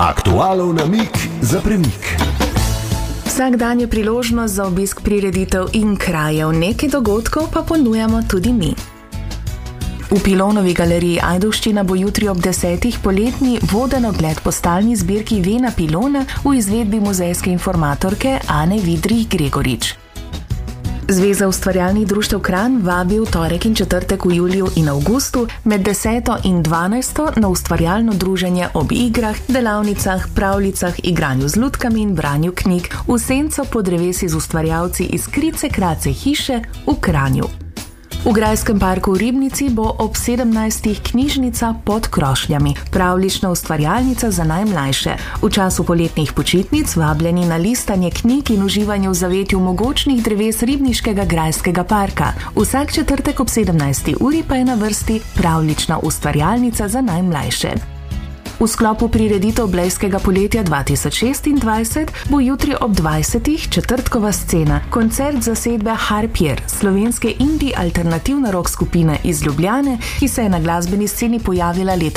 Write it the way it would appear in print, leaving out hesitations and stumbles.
Aktualov namig za premik. Vsak dan je priložnost za obisk prireditev in krajev, nekaj dogodkov pa ponujamo tudi mi. V Pilonovi galeriji Ajdovščina bo jutri ob 10. poletni voden ogled po stalni zbirki Vena Pilona v izvedbi muzejske informatorke Ane Vidrih Gregorič. Zveza ustvarjalnih društev Kranj vabi v torek in četrtek v juliju in avgustu med 10. in 12. na ustvarjalno druženje ob igrah, delavnicah, pravljicah, igranju z lutkami in branju knjig v senco pod drevesi z ustvarjalci iz Krice Krace hiše v Kranju. V Grajskem parku v Ribnici bo ob 17. knjižnica Pod krošnjami, pravljična ustvarjalnica za najmlajše. V času poletnih počitnic vabljeni na listanje knjig in uživanje v zavetju mogočnih dreves Ribniškega grajskega parka. Vsak četrtek ob 17. uri pa je na vrsti pravljična ustvarjalnica za najmlajše. V sklopu prireditev Blejskega poletja 2026 bo jutri ob 20. četrtkova scena, koncert zasedbe Harpier, slovenske indie alternativne rock skupine iz Ljubljane, ki se je na glasbeni sceni pojavila leta